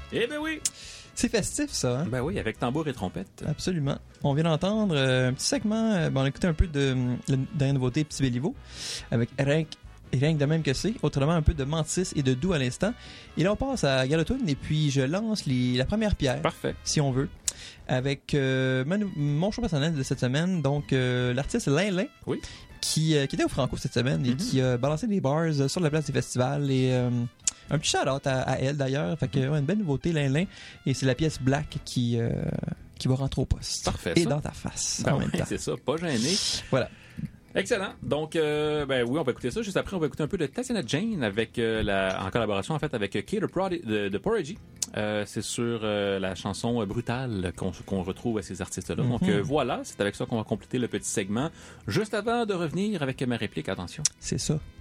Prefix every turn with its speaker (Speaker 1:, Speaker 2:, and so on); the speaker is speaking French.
Speaker 1: Eh ben oui!
Speaker 2: C'est festif, ça, hein?
Speaker 1: Ben oui, avec tambour et trompette.
Speaker 2: Absolument. On vient d'entendre un petit segment, on a écouté un peu de dernière nouveauté Petit Béliveau, avec rien que de même que c'est, autrement un peu de Mantis et de Doux à l'instant. Et là, on passe à Galatoune, et puis je lance la première pierre,
Speaker 1: Parfait.
Speaker 2: si on veut, avec mon choix personnel de cette semaine, donc l'artiste Lin,
Speaker 1: Oui.
Speaker 2: qui était au Franco cette semaine et qui a balancé des bars sur la place des festivals et un petit shout-out à elle d'ailleurs. Fait que une belle nouveauté, Lin, et c'est la pièce Black qui va rentrer au poste.
Speaker 1: Parfait,
Speaker 2: et
Speaker 1: ça.
Speaker 2: dans ta face
Speaker 1: Ben
Speaker 2: en même
Speaker 1: oui,
Speaker 2: temps.
Speaker 1: c'est ça, pas gêné.
Speaker 2: Voilà.
Speaker 1: Excellent. Donc, ben oui, on va écouter ça. Juste après, on va écouter un peu de Tatiana Jane avec en collaboration en fait avec Kate de Prodigy. C'est sur la chanson Brutale qu'on retrouve à ces artistes-là. Donc voilà, c'est avec ça qu'on va compléter le petit segment. Juste avant de revenir avec ma réplique, attention.
Speaker 2: C'est ça.